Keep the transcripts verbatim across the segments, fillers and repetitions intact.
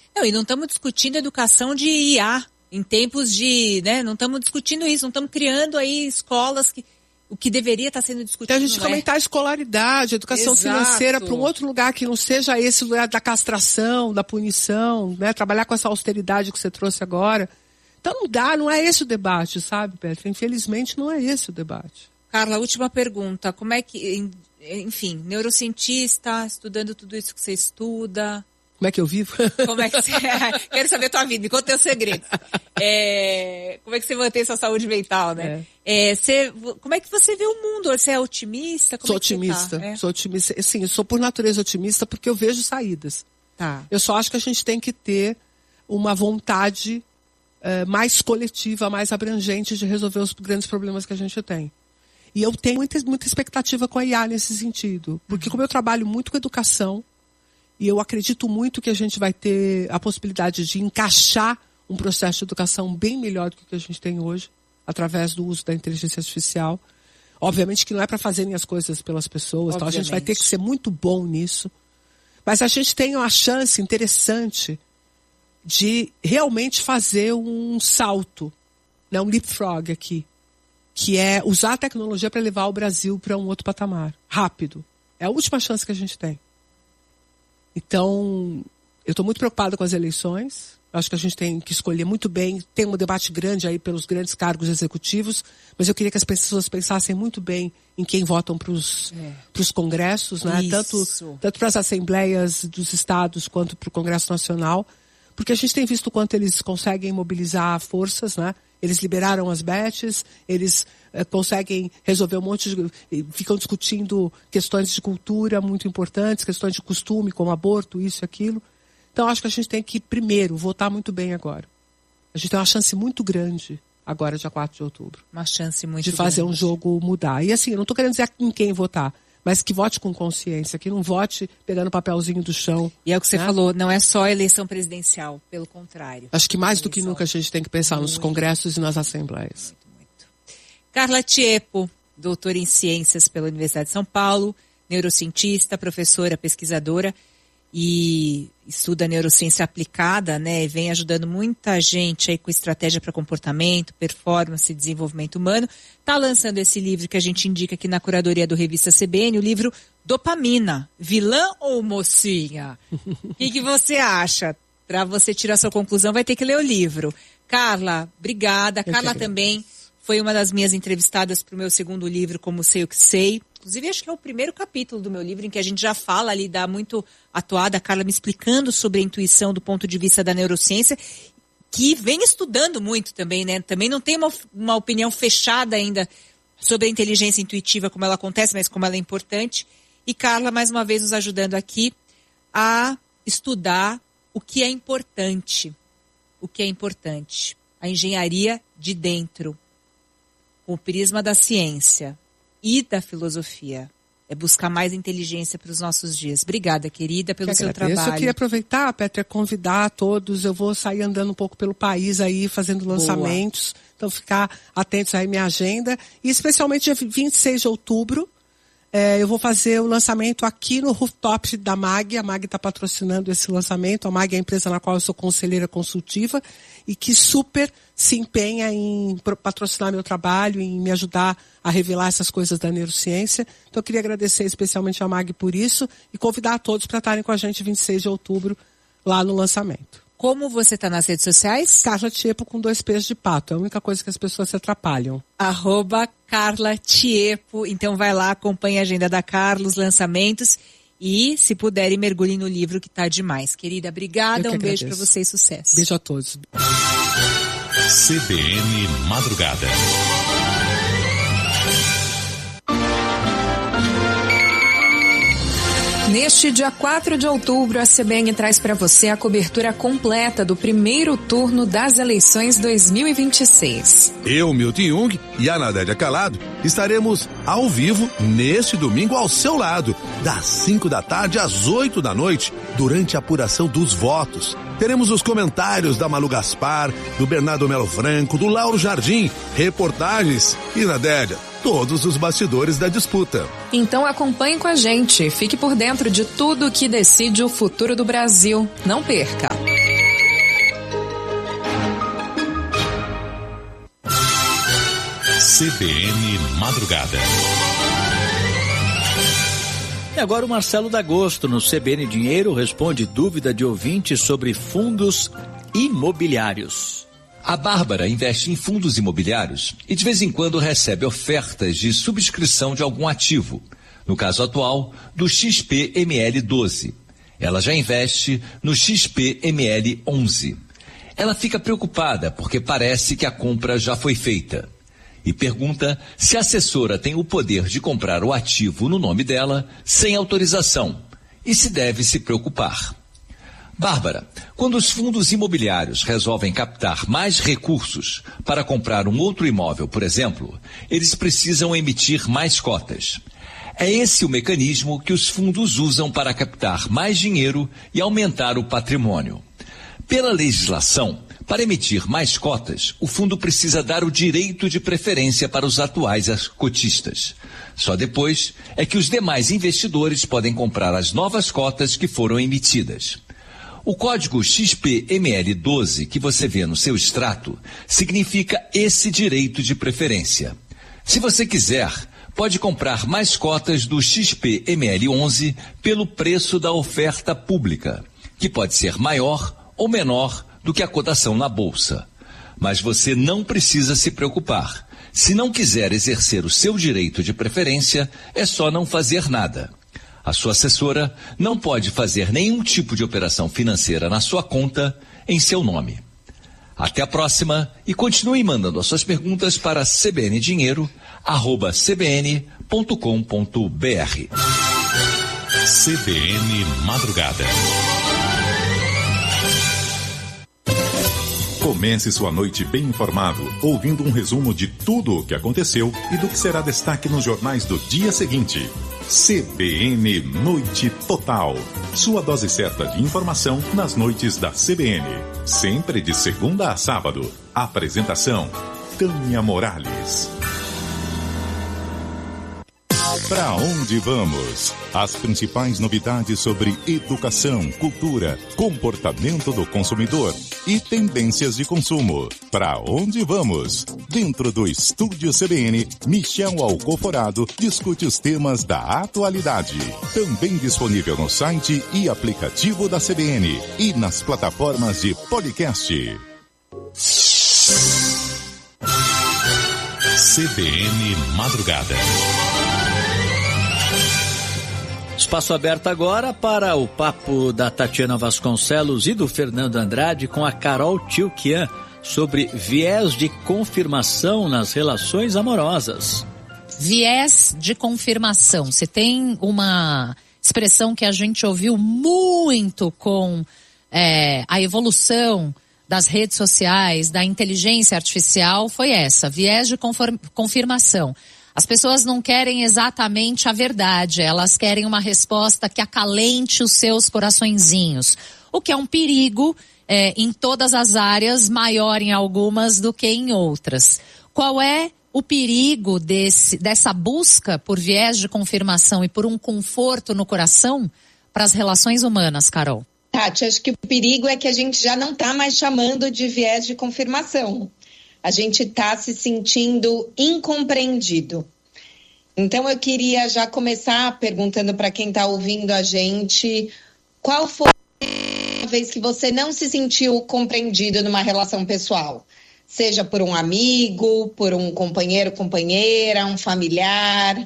Não, e não estamos discutindo educação de I A em tempos de, né, não estamos discutindo isso, não estamos criando aí escolas que o que deveria estar sendo discutido. Então a gente não comentar é. a escolaridade, a educação Exato. financeira para um outro lugar que não seja esse lugar da castração, da punição, né? Trabalhar com essa austeridade que você trouxe agora. Então não dá, não é esse o debate, sabe, Petra? Infelizmente não é esse o debate. Carla, última pergunta. Como é que, enfim, neurocientista, estudando tudo isso que você estuda... Como é que eu vivo? Como é que você... Quero saber a tua vida, me conta teu segredo. É... Como é que você mantém sua saúde mental, né? É. É, você... Como é que você vê o mundo? Você é otimista? Como sou é que otimista, você tá? É. sou otimista. Sim, eu sou por natureza otimista porque eu vejo saídas. Tá. Eu só acho que a gente tem que ter uma vontade uh, mais coletiva, mais abrangente de resolver os grandes problemas que a gente tem. E eu tenho muita, muita expectativa com a I A nesse sentido. Porque uhum. como eu trabalho muito com educação, e eu acredito muito que a gente vai ter a possibilidade de encaixar um processo de educação bem melhor do que o que a gente tem hoje, através do uso da inteligência artificial. Obviamente que não é para fazerem as coisas pelas pessoas, então a gente vai ter que ser muito bom nisso. Mas a gente tem uma chance interessante de realmente fazer um salto, né, um leapfrog aqui, que é usar a tecnologia para levar o Brasil para um outro patamar, rápido. É a última chance que a gente tem. Então, eu estou muito preocupada com as eleições. Acho que a gente tem que escolher muito bem. Tem um debate grande aí pelos grandes cargos executivos, mas eu queria que as pessoas pensassem muito bem em quem votam para os é. congressos, né? Tanto, tanto para as assembleias dos estados quanto para o Congresso Nacional, porque a gente tem visto o quanto eles conseguem mobilizar forças, né? Eles liberaram as bets, eles eh, conseguem resolver um monte de... Ficam discutindo questões de cultura muito importantes, questões de costume, como aborto, isso e aquilo. Então, acho que a gente tem que, primeiro, votar muito bem agora. A gente tem uma chance muito grande, agora, dia quatro de outubro. Uma chance muito grande. De fazer grande. um jogo mudar. E assim, eu não estou querendo dizer em quem votar, mas que vote com consciência, que não vote pegando o papelzinho do chão. E é o que você né? falou, não é só a eleição presidencial, pelo contrário. Acho que mais do que nunca a gente tem que pensar muito. Nos congressos e nas assembleias. Muito, muito. Carla Tiepo, doutora em Ciências pela Universidade de São Paulo, neurocientista, professora, pesquisadora e estuda neurociência aplicada, né? E vem ajudando muita gente aí com estratégia para comportamento, performance e desenvolvimento humano. Está lançando esse livro que a gente indica aqui na curadoria do Revista C B N, o livro Dopamina, vilã ou mocinha? O que, que você acha? Para você tirar sua conclusão, vai ter que ler o livro. Carla, obrigada. Eu Carla também foi uma das minhas entrevistadas para o meu segundo livro, Como Sei o Que Sei. Inclusive, acho que é o primeiro capítulo do meu livro em que a gente já fala ali, dá muito atuada, a Carla me explicando sobre a intuição do ponto de vista da neurociência, que vem estudando muito também, né? Também não tem uma, uma opinião fechada ainda sobre a inteligência intuitiva, como ela acontece, mas como ela é importante. E Carla, mais uma vez, nos ajudando aqui a estudar o que é importante. O que é importante. A engenharia de dentro, com o prisma da ciência e da filosofia. É buscar mais inteligência para os nossos dias. Obrigada, querida, pelo seu trabalho. Eu queria aproveitar, Petra, convidar todos. Eu vou sair andando um pouco pelo país aí, fazendo lançamentos. Boa. Então, ficar atentos aí à minha agenda. E especialmente dia vinte e seis de outubro, é, eu vou fazer o lançamento aqui no rooftop da M A G. A M A G está patrocinando esse lançamento. A M A G é a empresa na qual eu sou conselheira consultiva e que super se empenha em patrocinar meu trabalho, em me ajudar a revelar essas coisas da neurociência. Então eu queria agradecer especialmente a M A G por isso e convidar a todos para estarem com a gente vinte e seis de outubro lá no lançamento. Como você está nas redes sociais? Carla Tiepo com dois P's de pato. É a única coisa que as pessoas se atrapalham. Arroba Carla Tiepo. Então vai lá, acompanhe a agenda da Carla, os lançamentos e, se puderem, mergulhem no livro que está demais. Querida, obrigada. Um beijo para você e sucesso. Beijo a todos. C B N Madrugada. Neste dia quatro de outubro, a C B N traz para você a cobertura completa do primeiro turno das eleições dois mil e vinte e seis. Eu, Milton Jung e a Nadélia Calado estaremos ao vivo neste domingo ao seu lado, das cinco da tarde às oito da noite, durante a apuração dos votos. Teremos os comentários da Malu Gaspar, do Bernardo Melo Franco, do Lauro Jardim, reportagens e, Nadélia, todos os bastidores da disputa. Então acompanhe com a gente, fique por dentro de tudo que decide o futuro do Brasil. Não perca! C B N Madrugada. E agora o Marcelo D'Agosto, no C B N Dinheiro, responde dúvida de ouvinte sobre fundos imobiliários. A Bárbara investe em fundos imobiliários e de vez em quando recebe ofertas de subscrição de algum ativo. No caso atual, do X P M L doze. Ela já investe no X P M L onze. Ela fica preocupada porque parece que a compra já foi feita. E pergunta se a assessora tem o poder de comprar o ativo no nome dela sem autorização e se deve se preocupar. Bárbara, quando os fundos imobiliários resolvem captar mais recursos para comprar um outro imóvel, por exemplo, eles precisam emitir mais cotas. É esse o mecanismo que os fundos usam para captar mais dinheiro e aumentar o patrimônio. Pela legislação, para emitir mais cotas, o fundo precisa dar o direito de preferência para os atuais cotistas. Só depois é que os demais investidores podem comprar as novas cotas que foram emitidas. O código X P M L doze que você vê no seu extrato significa esse direito de preferência. Se você quiser, pode comprar mais cotas do X P M L onze pelo preço da oferta pública, que pode ser maior ou menor do que a cotação na bolsa. Mas você não precisa se preocupar. Se não quiser exercer o seu direito de preferência, é só não fazer nada. A sua assessora não pode fazer nenhum tipo de operação financeira na sua conta em seu nome. Até a próxima e continue mandando as suas perguntas para cbndinheiro arroba c b n ponto com ponto b r. C B N Madrugada. Comece sua noite bem informado, ouvindo um resumo de tudo o que aconteceu e do que será destaque nos jornais do dia seguinte. C B N Noite Total. Sua dose certa de informação nas noites da C B N. Sempre de segunda a sábado. Apresentação: Tânia Morales. Para onde vamos? As principais novidades sobre educação, cultura, comportamento do consumidor e tendências de consumo. Para onde vamos? Dentro do Estúdio C B N, Michel Alcoforado discute os temas da atualidade. Também disponível no site e aplicativo da C B N e nas plataformas de podcast. C B N Madrugada. Espaço aberto agora para o papo da Tatiana Vasconcelos e do Fernando Andrade com a Carol Tilquian sobre viés de confirmação nas relações amorosas. Viés de confirmação. Se tem uma expressão que a gente ouviu muito com é, a evolução das redes sociais, da inteligência artificial, foi essa, viés de conform- confirmação. As pessoas não querem exatamente a verdade, elas querem uma resposta que acalente os seus coraçõezinhos, o que é um perigo é, em todas as áreas, maior em algumas do que em outras. Qual é o perigo desse, dessa busca por viés de confirmação e por um conforto no coração para as relações humanas, Carol? Tati, acho que o perigo é que a gente já não está mais chamando de viés de confirmação. A gente está se sentindo incompreendido. Então eu queria já começar perguntando para quem está ouvindo a gente, qual foi a vez que você não se sentiu compreendido numa relação pessoal? Seja por um amigo, por um companheiro, companheira, um familiar,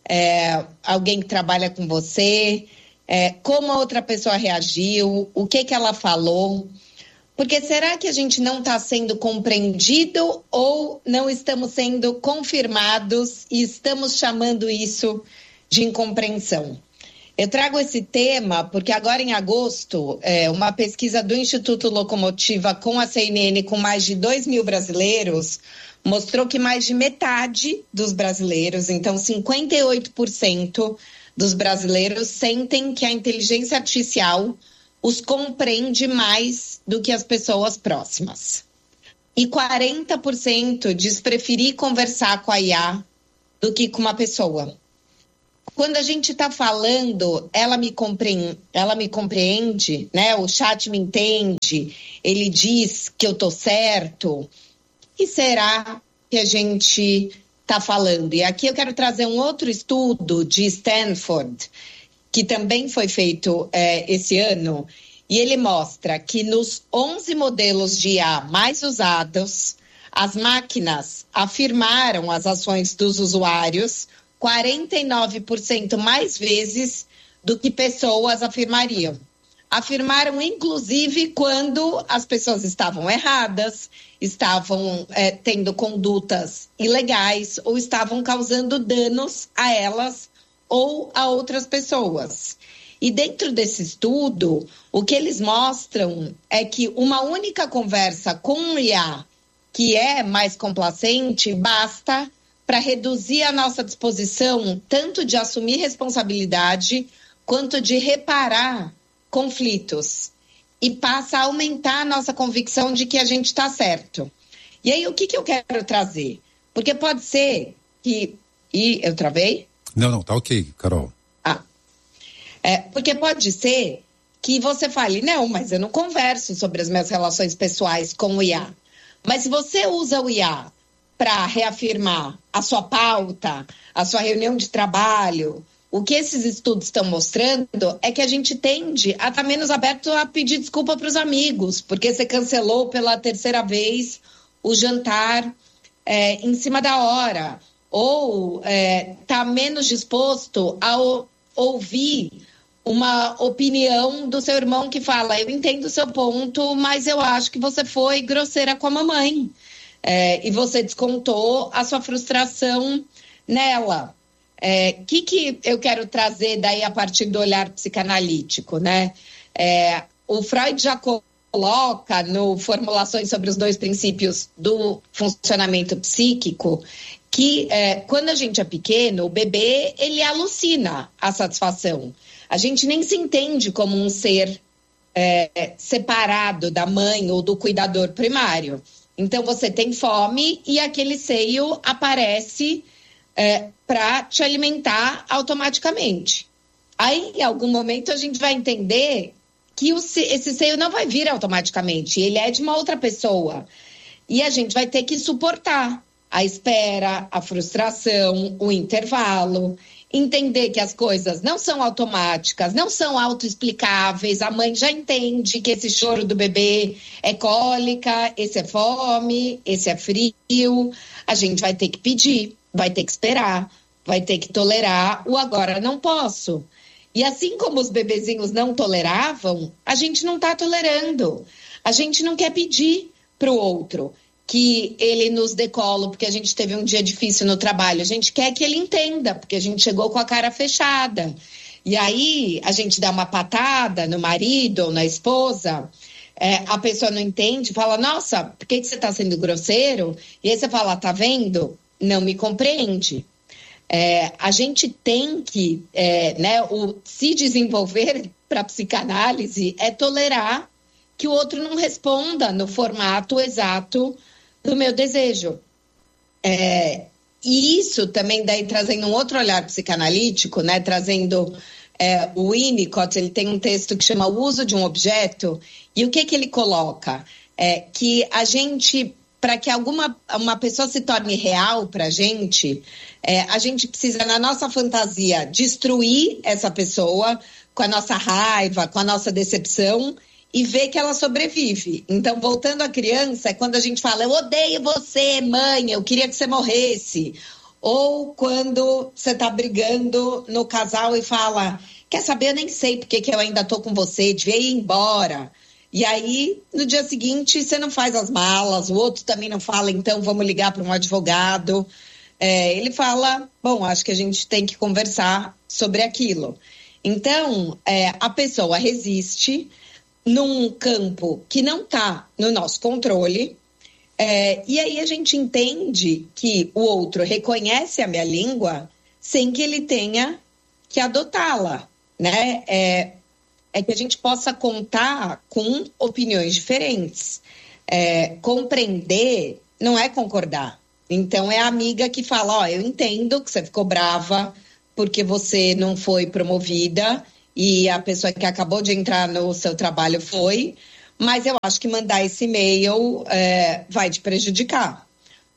é, alguém que trabalha com você, é, como a outra pessoa reagiu, o que que ela falou? Porque será que a gente não está sendo compreendido ou não estamos sendo confirmados e estamos chamando isso de incompreensão? Eu trago esse tema porque agora em agosto, é, uma pesquisa do Instituto Locomotiva com a C N N com mais de dois mil brasileiros mostrou que mais de metade dos brasileiros, então cinquenta e oito por cento dos brasileiros sentem que a inteligência artificial os compreende mais do que as pessoas próximas. E quarenta por cento diz preferir conversar com a I A do que com uma pessoa. Quando a gente está falando, ela me compreende, ela me compreende, né? O chat me entende, ele diz que eu tô certo. E será que a gente está falando. E aqui eu quero trazer um outro estudo de Stanford, que também foi feito é, esse ano, e ele mostra que nos onze modelos de I A mais usados, as máquinas afirmaram as ações dos usuários quarenta e nove por cento mais vezes do que pessoas afirmariam. Afirmaram, inclusive, quando as pessoas estavam erradas, estavam é, tendo condutas ilegais ou estavam causando danos a elas ou a outras pessoas. E dentro desse estudo, o que eles mostram é que uma única conversa com um I A que é mais complacente basta para reduzir a nossa disposição tanto de assumir responsabilidade quanto de reparar conflitos, e passa a aumentar a nossa convicção de que a gente está certo. E aí, o que, que eu quero trazer? Porque pode ser que... E eu travei? Não, não, tá ok, Carol. Ah. É, porque pode ser que você fale, não, mas eu não converso sobre as minhas relações pessoais com o I A. Mas se você usa o I A para reafirmar a sua pauta, a sua reunião de trabalho, o que esses estudos estão mostrando é que a gente tende a estar menos aberto a pedir desculpa para os amigos, porque você cancelou pela terceira vez o jantar é, em cima da hora, ou está é, menos disposto a o, ouvir uma opinião do seu irmão que fala, eu entendo o seu ponto, mas eu acho que você foi grosseira com a mamãe, é, e você descontou a sua frustração nela. O é, que, que eu quero trazer daí a partir do olhar psicanalítico, né? É, o Freud já coloca no Formulações sobre os dois princípios do funcionamento psíquico que é, quando a gente é pequeno, o bebê, ele alucina a satisfação. A gente nem se entende como um ser é, separado da mãe ou do cuidador primário. Então, você tem fome e aquele seio aparece É, para te alimentar automaticamente. Aí, em algum momento, a gente vai entender que o, esse seio não vai vir automaticamente, ele é de uma outra pessoa. E a gente vai ter que suportar a espera, a frustração, o intervalo, entender que as coisas não são automáticas, não são autoexplicáveis. A mãe já entende que esse choro do bebê é cólica, esse é fome, esse é frio. A gente vai ter que pedir, vai ter que esperar, vai ter que tolerar o agora não posso. E assim como os bebezinhos não toleravam, a gente não está tolerando. A gente não quer pedir para o outro que ele nos dê colo porque a gente teve um dia difícil no trabalho. A gente quer que ele entenda, porque a gente chegou com a cara fechada. E aí a gente dá uma patada no marido ou na esposa, é, a pessoa não entende, fala, nossa, por que, que você está sendo grosseiro? E aí você fala, tá vendo? Não me compreende. É, a gente tem que, é, né, o, se desenvolver para psicanálise é tolerar que o outro não responda no formato exato do meu desejo. É, e isso também daí trazendo um outro olhar psicanalítico, né, trazendo é, o Winnicott, ele tem um texto que chama O Uso de um Objeto, e o que que ele coloca? É que a gente... para que alguma uma pessoa se torne real para a gente, é, a gente precisa, na nossa fantasia, destruir essa pessoa com a nossa raiva, com a nossa decepção e ver que ela sobrevive. Então, voltando à criança, é quando a gente fala, eu odeio você, mãe, eu queria que você morresse. Ou quando você está brigando no casal e fala, quer saber, eu nem sei porque que eu ainda estou com você, devia ir embora. E aí, no dia seguinte, você não faz as malas, o outro também não fala, então vamos ligar para um advogado. É, ele fala, bom, acho que a gente tem que conversar sobre aquilo. Então, é, a pessoa resiste num campo que não está no nosso controle, é, e aí a gente entende que o outro reconhece a minha língua sem que ele tenha que adotá-la, né? É, é que a gente possa contar com opiniões diferentes. É, compreender não é concordar. Então, é a amiga que fala, ó, eu entendo que você ficou brava porque você não foi promovida e a pessoa que acabou de entrar no seu trabalho foi, mas eu acho que mandar esse e-mail é, vai te prejudicar.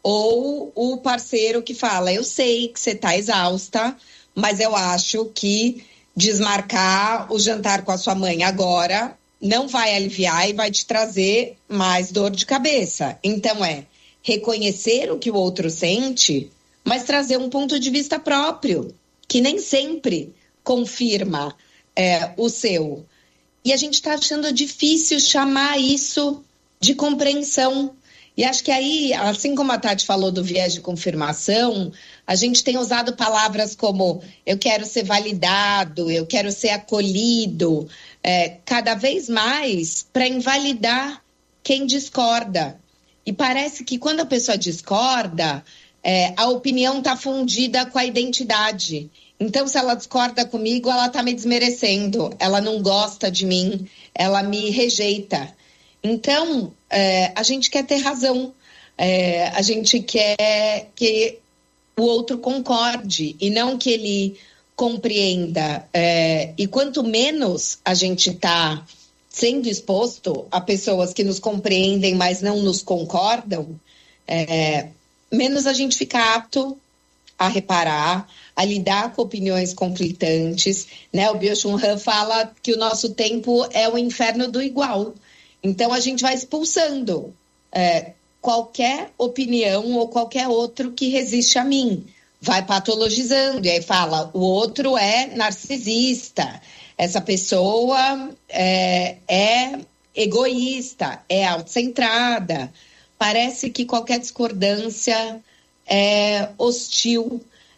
ou o parceiro que fala, eu sei que você está exausta, mas eu acho que desmarcar o jantar com a sua mãe agora não vai aliviar e vai te trazer mais dor de cabeça. Então é reconhecer o que o outro sente, mas trazer um ponto de vista próprio, que nem sempre confirma é, o seu. E a gente está achando difícil chamar isso de compreensão. E acho que aí, assim como a Tati falou do viés de confirmação, a gente tem usado palavras como eu quero ser validado, eu quero ser acolhido, é, cada vez mais para invalidar quem discorda. E parece que quando a pessoa discorda, é, a opinião está fundida com a identidade. Então, se ela discorda comigo, ela está me desmerecendo, ela não gosta de mim, ela me rejeita. Então, é, a gente quer ter razão, é, a gente quer que o outro concorde e não que ele compreenda. É, e quanto menos a gente está sendo exposto a pessoas que nos compreendem, mas não nos concordam, é, menos a gente fica apto a reparar, a lidar com opiniões conflitantes, né? O Byung-Chul Han fala que o nosso tempo é o inferno do igual. Então, a gente vai expulsando é, qualquer opinião ou qualquer outro que resiste a mim. Vai patologizando, e aí fala, o outro é narcisista, essa pessoa é, é egoísta, é autocentrada. Parece que qualquer discordância é hostil.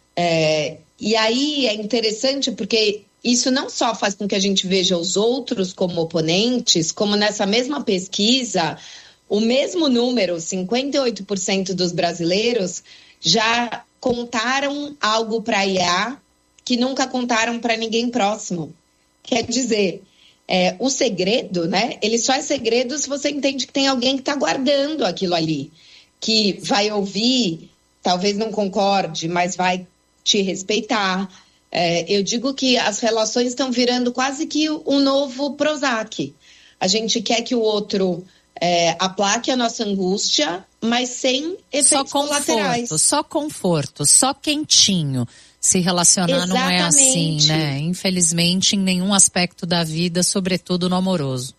É, e aí é interessante porque isso não só faz com que a gente veja os outros como oponentes, como nessa mesma pesquisa, o mesmo número, cinquenta e oito por cento dos brasileiros já contaram algo para a I A que nunca contaram para ninguém próximo. Quer dizer, é, o segredo, né? Ele só é segredo se você entende que tem alguém que está guardando aquilo ali, que vai ouvir, talvez não concorde, mas vai te respeitar. É, eu digo que as relações estão virando quase que um novo Prozac. A gente quer que o outro é, aplaque a nossa angústia, mas sem efeitos só colaterais. Conforto, só conforto, só quentinho. Se relacionar Exatamente. Não é assim, né? Infelizmente, em nenhum aspecto da vida, sobretudo no amoroso.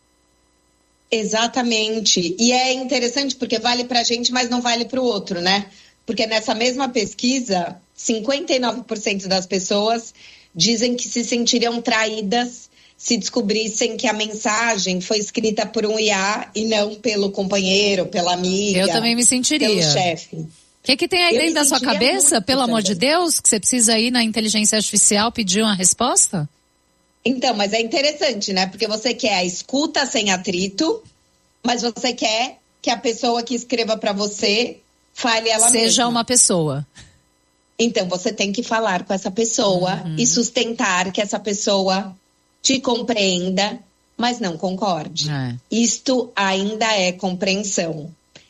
Exatamente. E é interessante porque vale pra gente, mas não vale pro outro, né? Porque nessa mesma pesquisa, cinquenta e nove por cento das pessoas dizem que se sentiriam traídas se descobrissem que a mensagem foi escrita por um I A e não pelo companheiro, pela amiga. Eu também me sentiria. Pelo chefe. O que, que tem aí Eu dentro da sua cabeça, pelo amor de Deus, que você precisa ir na inteligência artificial pedir uma resposta? Então, mas é interessante, né? Porque você quer a escuta sem atrito, mas você quer que a pessoa que escreva para você fale ela mesma. Seja uma pessoa. Então, você tem que falar com essa pessoa uhum. e sustentar que essa pessoa te compreenda, mas não concorde. É. Isto ainda é compreensão.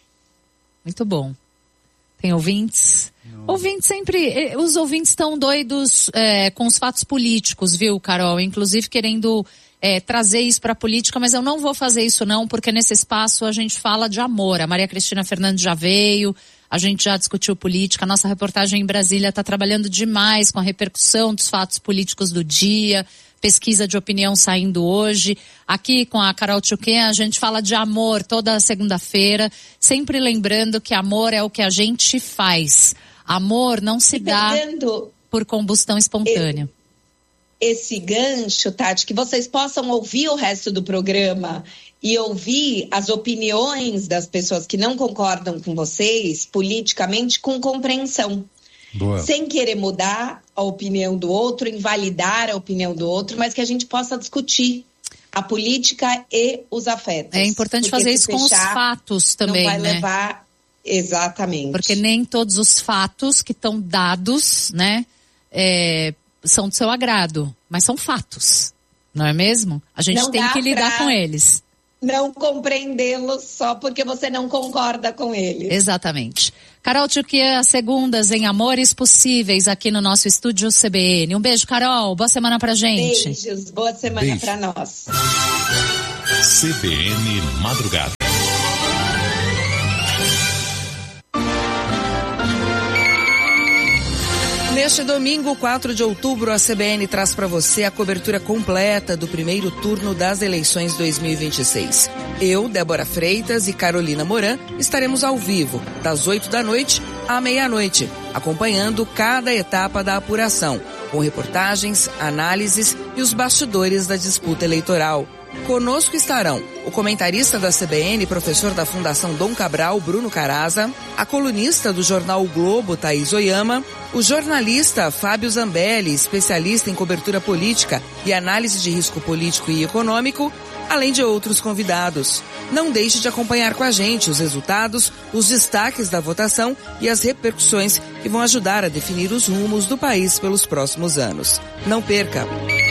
Muito bom. Tem ouvintes? Não. Ouvintes sempre, os ouvintes estão doidos é, com os fatos políticos, viu, Carol? Inclusive querendo é, trazer isso para a política, mas eu não vou fazer isso não, porque nesse espaço a gente fala de amor. A Maria Cristina Fernandes já veio, a gente já discutiu política, a nossa reportagem em Brasília está trabalhando demais com a repercussão dos fatos políticos do dia, pesquisa de opinião saindo hoje. Aqui com a Carol Tchouken a gente fala de amor toda segunda-feira, sempre lembrando que amor é o que a gente faz. Amor não se dá por combustão espontânea. Esse gancho, Tati, que vocês possam ouvir o resto do programa e ouvir as opiniões das pessoas que não concordam com vocês politicamente com compreensão. Boa. Sem querer mudar a opinião do outro, invalidar a opinião do outro, mas que a gente possa discutir a política e os afetos. É importante fazer isso com os fatos também, não vai né? levar... Exatamente. Porque nem todos os fatos que estão dados, né, é, são do seu agrado, mas são fatos, não é mesmo? A gente não tem que lidar com eles. Não compreendê-los só porque você não concorda com eles. Exatamente. Carol Tchouken, às segundas em Amores Possíveis, aqui no nosso estúdio C B N. Um beijo, Carol. Boa semana pra gente. Beijos. Boa semana Beijo. Pra nós. C B N Madrugada. Neste domingo, quatro de outubro, a C B N traz para você a cobertura completa do primeiro turno das eleições dois mil e vinte e seis. Eu, Débora Freitas e Carolina Moran estaremos ao vivo, das oito da noite à meia-noite, acompanhando cada etapa da apuração, com reportagens, análises e os bastidores da disputa eleitoral. Conosco estarão o comentarista da C B N, professor da Fundação Dom Cabral, Bruno Caraza, a colunista do jornal O Globo, Thaís Oyama, o jornalista Fábio Zambelli, especialista em cobertura política e análise de risco político e econômico, além de outros convidados. Não deixe de acompanhar com a gente os resultados, os destaques da votação e as repercussões que vão ajudar a definir os rumos do país pelos próximos anos. Não perca!